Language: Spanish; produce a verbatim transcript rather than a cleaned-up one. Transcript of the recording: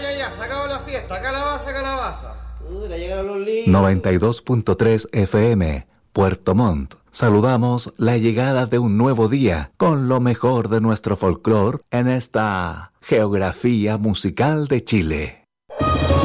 ya, ya, se acabó la fiesta, calabaza, calabaza. Puta, llegaron los libros. noventa y dos punto tres F M, Puerto Montt. Saludamos la llegada de un nuevo día con lo mejor de nuestro folclore en esta geografía musical de Chile.